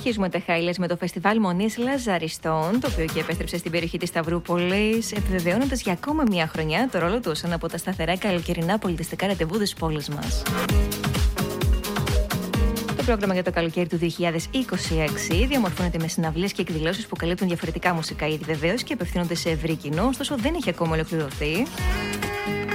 Συνεχίζουμε τα highlights με το φεστιβάλ Μονής Λαζαριστών, το οποίο και επέστρεψε στην περιοχή της Σταυρούπολης, επιβεβαιώνοντας για ακόμα μια χρονιά το ρόλο του σαν από τα σταθερά καλοκαιρινά πολιτιστικά ραντεβού της πόλης μας. Το πρόγραμμα για το καλοκαίρι του 2026 διαμορφώνεται με συναυλίες και εκδηλώσεις που καλύπτουν διαφορετικά μουσικά είδη βεβαίως και απευθύνονται σε ευρύ κοινό, ωστόσο δεν έχει ακόμα ολοκληρωθεί.